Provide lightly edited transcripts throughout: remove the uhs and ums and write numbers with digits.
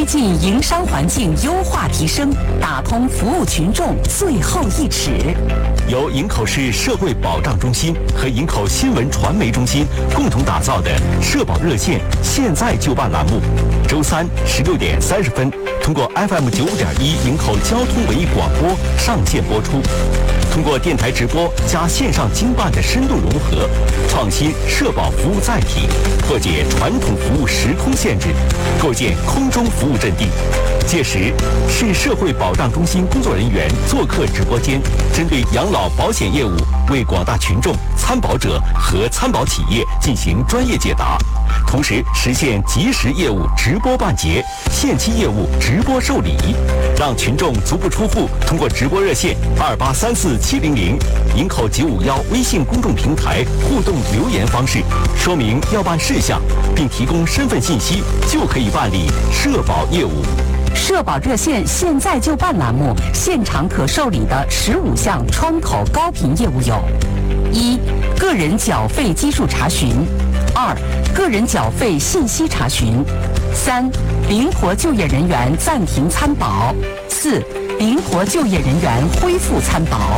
推进营商环境优化提升，打通服务群众最后一尺。 由营口市社会保障中心和营口新闻传媒中心共同打造的社保热线现在就办栏目，周三16点30分通过 FM95.1营口交通文艺广播上线播出。通过电台直播加线上经办的深度融合，创新社保服务载体，破解传统服务时空限制，构建空中服务阵地。届时，市社会保障中心工作人员做客直播间，针对养老保险业务，为广大群众、参保者和参保企业进行专业解答，同时实现即时业务直播办结、限期业务直播受理，让群众足不出户，通过直播热线2834-700、营口951微信公众平台互动留言方式，说明要办事项，并提供身份信息，就可以办理社保业务。 社保热线现在就办栏目现场可受理的15项窗口高频业务有：1、个人缴费基数查询；2、个人缴费信息查询；3、灵活就业人员暂停参保；4、灵活就业人员恢复参保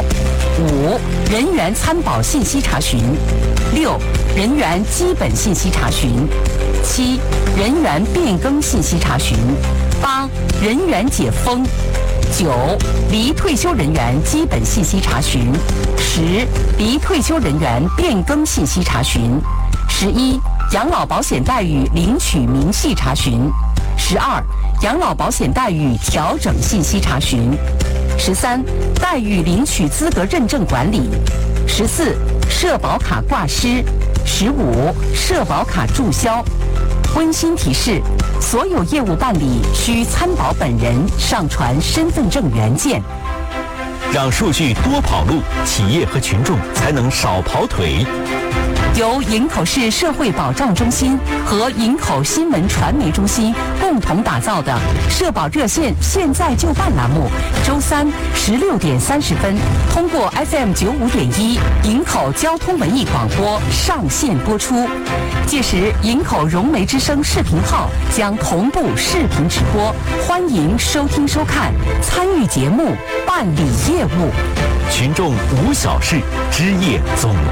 ；5、人员参保信息查询；6、人员基本信息查询；7、人员变更信息查询；8、人员解封；9、离退休人员基本信息查询；10、离退休人员变更信息查询；11、养老保险待遇领取明细查询；12、养老保险待遇调整信息查询；13、待遇领取资格认证管理；14、社保卡挂失；15、社保卡注销。温馨提示：所有业务办理需参保本人上传身份证原件。 让数据多跑路，企业和群众才能少跑腿。 由营口市社会保障中心和营口新闻传媒中心共同打造的社保热线现在就办栏目，周三16点30分通过 FM95.1营口交通文艺广播上线播出。届时，营口融媒之声视频号将同步视频直播，欢迎收听收看，参与节目，办理业务。 群众无小事，知业总